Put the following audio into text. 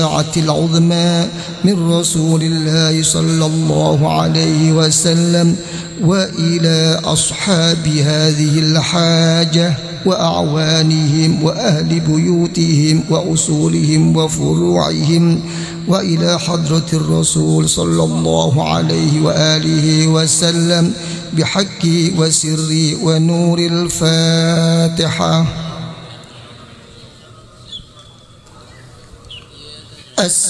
العظمى من رسول الله صلى الله عليه وسلم، وإلى أصحاب هذه الحاجة وأعوانهم وأهل بيوتهم وأصولهم وفروعهم، وإلى حضرة الرسول صلى الله عليه وآله وسلم بحق وسر ونور الفاتحة.